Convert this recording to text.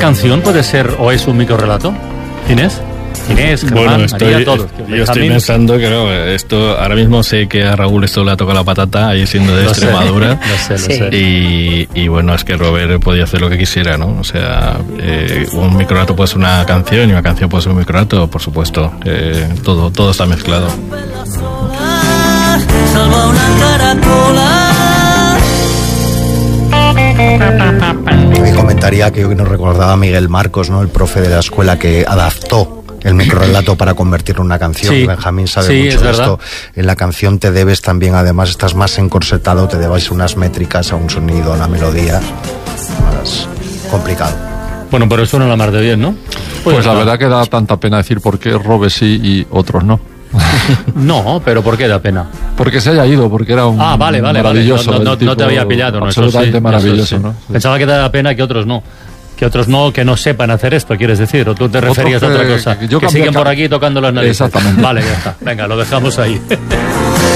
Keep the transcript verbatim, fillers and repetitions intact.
canción puede ser o es un microrrelato? Inés. Inés, Germán, bueno, estoy, María, todos. Yo estoy pensando que no, esto ahora mismo sé que a Raúl esto le ha tocado la patata, ahí siendo de lo Extremadura. Sé, lo sé, lo Sí. sé. Y, y bueno, es que Robert podía hacer lo que quisiera, ¿no? O sea, eh, un microrrelato puede ser una canción y una canción puede ser un microrrelato, por supuesto. Eh, todo, todo está mezclado. Salva una caracola. Y comentaría que nos recordaba Miguel Marcos, ¿no? El profe de la escuela que adaptó el microrrelato para convertirlo en una canción. Sí, Benjamín sabe sí, mucho es de verdad. esto. En la canción te debes también, además, estás más encorsetado, te debes unas métricas a un sonido, a una melodía. Más complicado. Bueno, pero suena la mar de bien, ¿no? Pues, Pues la no. verdad que da tanta pena decir por qué Robert sí y otros no. No, pero ¿por qué da pena? Porque se haya ido, porque era un Ah, vale, vale, vale. maravilloso. No, no, el no tipo te había pillado, ¿no? Eso Absolutamente sí, maravilloso, eso sí. ¿no? Pensaba que te da pena que otros no. Que otros no, que no sepan hacer esto, quieres decir, o tú te Otros referías a que- otra cosa. que yo Que cambié siguen ca- por aquí tocando las narices. Exactamente. Vale, ya está. Venga, lo dejamos ahí.